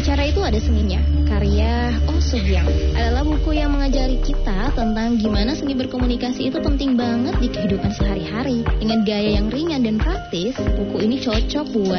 Bicara itu ada seninya. Karya Oh Soo-hyang adalah buku yang mengajari kita tentang gimana seni berkomunikasi itu penting banget di kehidupan sehari-hari. Dengan gaya yang ringan dan praktis, buku ini cocok buat